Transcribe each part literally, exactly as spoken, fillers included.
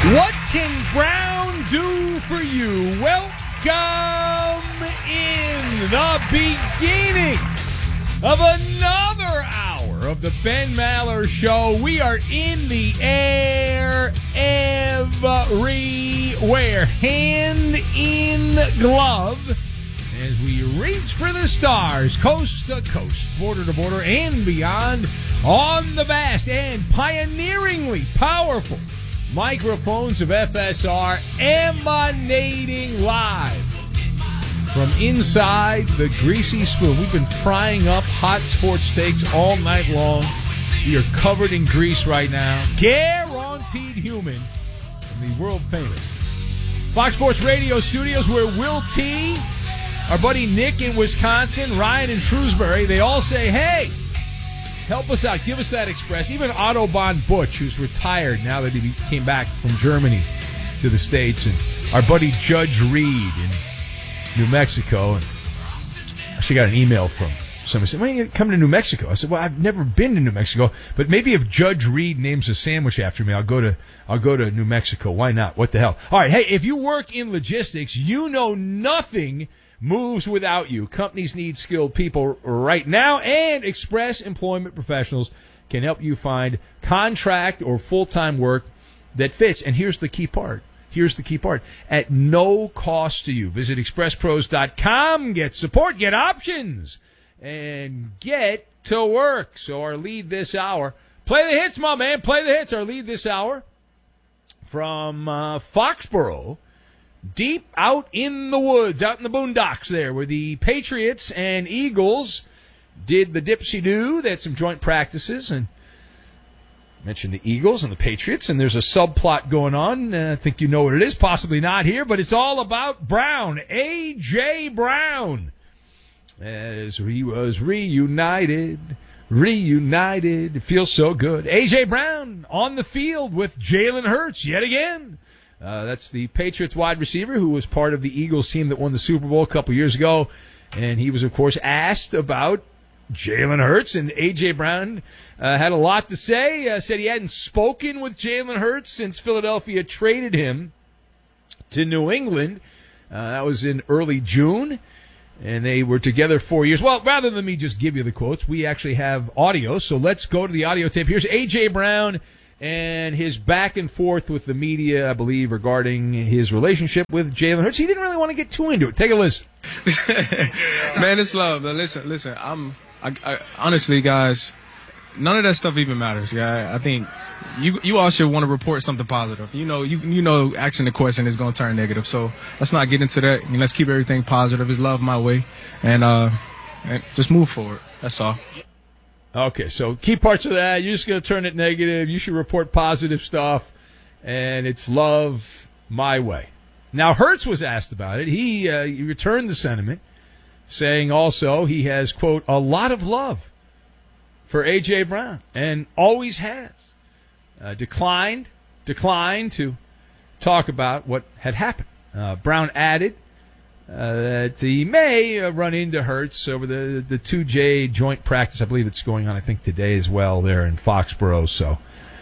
What can Brown do for you? Welcome in the beginning of another hour of the Ben Maller Show. We are in the air everywhere, hand in glove, as we reach for the stars, coast to coast, border to border, and beyond, on the vast and pioneeringly powerful microphones of F S R, emanating live from inside the Greasy Spoon. We've been frying up hot sports takes all night long. We are covered in grease right now. Guaranteed human from the world famous Fox Sports Radio studios, where Will T, our buddy Nick in Wisconsin, Ryan in Shrewsbury, they all say, hey, help us out. Give us that express. Even Autobahn Butch, who's retired now that he came back from Germany to the States, and our buddy Judge Reed in New Mexico. And I actually got an email from somebody saying, when are you coming to New Mexico? I said, well, I've never been to New Mexico, but maybe if Judge Reed names a sandwich after me, I'll go to I'll go to New Mexico. Why not? What the hell? All right, hey, if you work in logistics, you know nothing moves without you. Companies need skilled people right now, and Express Employment Professionals can help you find contract or full-time work that fits. And here's the key part. Here's the key part. At no cost to you. Visit express pros dot com, get support, get options, and get to work. So our lead this hour, play the hits, my man, play the hits. Our lead this hour from uh, Foxborough, deep out in the woods, out in the boondocks there, where the Patriots and Eagles did the dipsy-do. They had some joint practices, and mentioned the Eagles and the Patriots, and there's a subplot going on. Uh, I think you know what it is, possibly not here, but it's all about Brown, A J. Brown, as he was reunited, reunited. It feels so good. A J. Brown on the field with Jalen Hurts yet again. Uh, that's the Patriots wide receiver who was part of the Eagles team that won the Super Bowl a couple years ago. And he was, of course, asked about Jalen Hurts. And A J. Brown uh, had a lot to say. Uh, said he hadn't spoken with Jalen Hurts since Philadelphia traded him to New England. Uh, that was in early June. And they were together four years. Well, rather than me just give you the quotes, we actually have audio. So let's go to the audio tape. Here's A J. Brown and his back and forth with the media, I believe, regarding his relationship with Jalen Hurts. He didn't really want to get too into it. Take a listen. Man, it's love. Listen, listen. I'm I, I, honestly, guys, none of that stuff even matters. Yeah, I think you you all should want to report something positive. You know, you you know, asking the question is going to turn negative. So let's not get into that. I mean, let's keep everything positive. It's love my way, and uh, and just move forward. That's all. Okay, so key parts of that, you're just going to turn it negative. You should report positive stuff, and it's love my way. Now, Hurts was asked about it. He, uh, he returned the sentiment, saying also he has, quote, a lot of love for A J. Brown, and always has. Uh, declined, declined to talk about what had happened. Uh, Brown added Uh, that he may uh, run into Hurts over the the two J joint practice. I believe it's going on, I think, today as well there in Foxborough. So,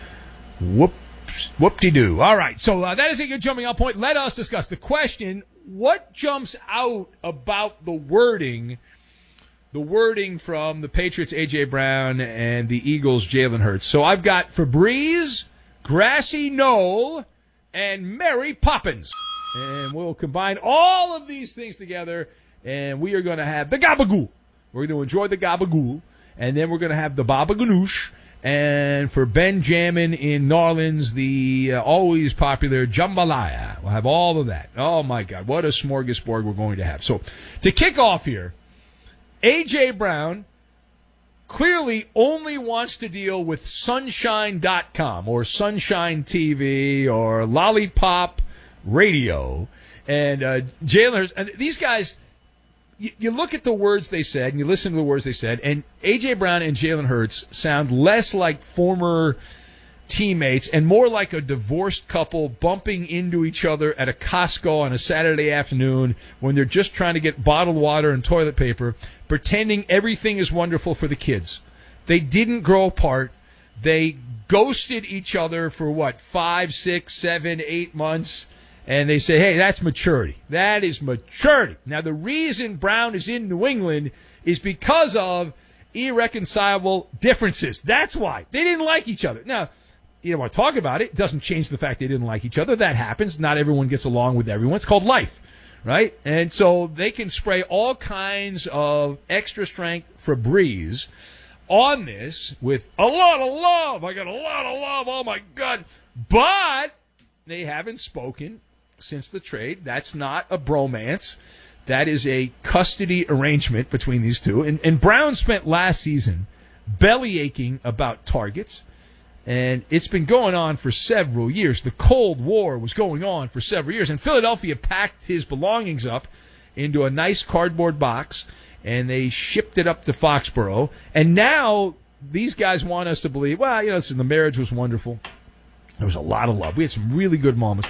whoops, whoop-de-doo. All right, so uh, that is a good jumping off point. Let us discuss the question, what jumps out about the wording, the wording from the Patriots, A J. Brown, and the Eagles, Jalen Hurts. So I've got Febreze, Grassy Knoll, and Mary Poppins. And we'll combine all of these things together, and we are going to have the gabagool. We're going to enjoy the gabagool, and then we're going to have the baba ganoush. And for Benjamin in Narlands, the uh, always popular jambalaya. We'll have all of that. Oh, my God, what a smorgasbord we're going to have. So to kick off here, A J. Brown clearly only wants to deal with sunshine dot com or Sunshine T V or Lollipop Radio, and uh, Jalen Hurts, and these guys, you, you look at the words they said, and you listen to the words they said, and A J. Brown and Jalen Hurts sound less like former teammates and more like a divorced couple bumping into each other at a Costco on a Saturday afternoon when they're just trying to get bottled water and toilet paper, pretending everything is wonderful for the kids. They didn't grow apart. They ghosted each other for what, five, six, seven, eight months, and they say, hey, that's maturity. That is maturity. Now, the reason Brown is in New England is because of irreconcilable differences. That's why. They didn't like each other. Now, you don't want to talk about it. It doesn't change the fact they didn't like each other. That happens. Not everyone gets along with everyone. It's called life, right? And so they can spray all kinds of extra strength Febreze on this with a lot of love. I got a lot of love. Oh, my God. But they haven't spoken since the trade. That's not a bromance. That is a custody arrangement between these two. And, and Brown spent last season belly aching about targets. And it's been going on for several years. The Cold War was going on for several years. And Philadelphia packed his belongings up into a nice cardboard box, and they shipped it up to Foxborough. And now these guys want us to believe, well, you know, listen, the marriage was wonderful. There was a lot of love. We had some really good moments.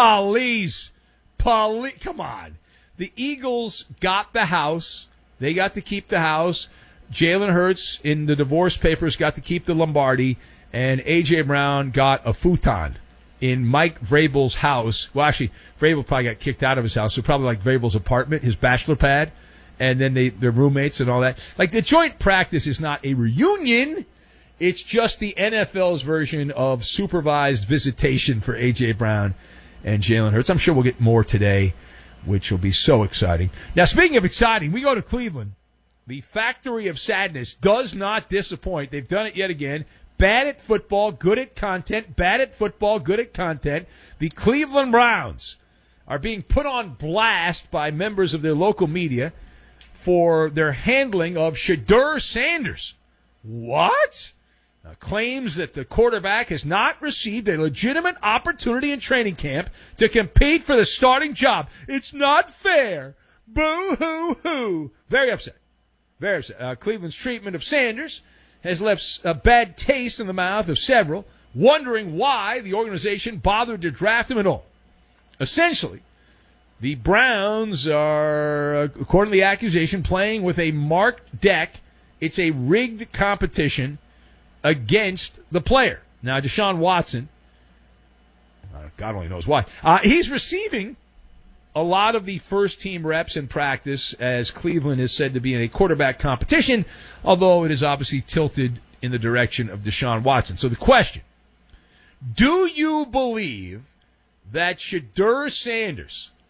Police. Police. Come on. The Eagles got the house. They got to keep the house. Jalen Hurts in the divorce papers got to keep the Lombardi. And A J. Brown got a futon in Mike Vrabel's house. Well, actually, Vrabel probably got kicked out of his house, so probably like Vrabel's apartment, his bachelor pad, and then they, their roommates and all that. Like, the joint practice is not a reunion. It's just the N F L's version of supervised visitation for A J. Brown and Jalen Hurts. I'm sure we'll get more today, which will be so exciting. Now, speaking of exciting, we go to Cleveland. The Factory of Sadness does not disappoint. They've done it yet again. Bad at football, good at content. Bad at football, good at content. The Cleveland Browns are being put on blast by members of their local media for their handling of Shedeur Sanders. What? Now, claims that the quarterback has not received a legitimate opportunity in training camp to compete for the starting job. It's not fair. Boo-hoo-hoo. Very upset. Very upset. Uh, Cleveland's treatment of Sanders has left a bad taste in the mouth of several, wondering why the organization bothered to draft him at all. Essentially, the Browns are, according to the accusation, playing with a marked deck. It's a rigged competition against the player. Now, Deshaun Watson, God only knows why, uh, he's receiving a lot of the first-team reps in practice, as Cleveland is said to be in a quarterback competition, although it is obviously tilted in the direction of Deshaun Watson. So the question, do you believe that Shedeur Sanders